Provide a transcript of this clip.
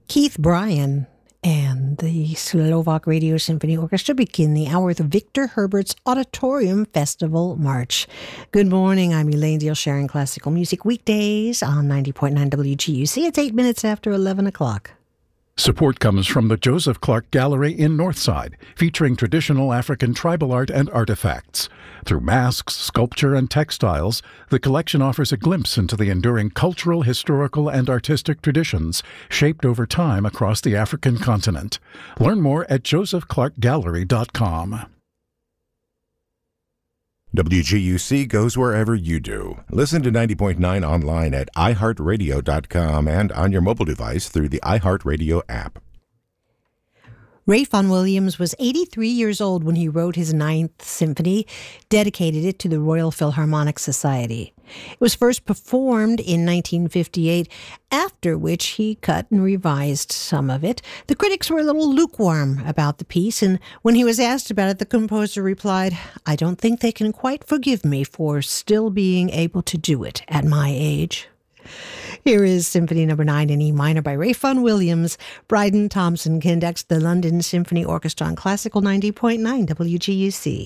Keith Bryan and the Slovak Radio Symphony Orchestra begin the hour with Victor Herbert's Auditorium Festival March. Good morning, I'm Elaine Deal, sharing classical music weekdays on 90.9 WGUC. It's 8 minutes after 11 o'clock. Support comes from the Joseph Clark Gallery in Northside, featuring traditional African tribal art and artifacts. Through masks, sculpture, and textiles, the collection offers a glimpse into the enduring cultural, historical, and artistic traditions shaped over time across the African continent. Learn more at josephclarkgallery.com. WGUC goes wherever you do. Listen to 90.9 online at iHeartRadio.com and on your mobile device through the iHeartRadio app. Ralph Vaughan Williams was 83 years old when he wrote his Ninth Symphony, dedicated it to the Royal Philharmonic Society. It was first performed in 1958, after which he cut and revised some of it. The critics were a little lukewarm about the piece, and when he was asked about it, the composer replied, "I don't think they can quite forgive me for still being able to do it at my age." Here is Symphony No. 9 in E minor by Ralph Vaughan Williams. Bryden Thompson conducts the London Symphony Orchestra on Classical 90.9 WGUC.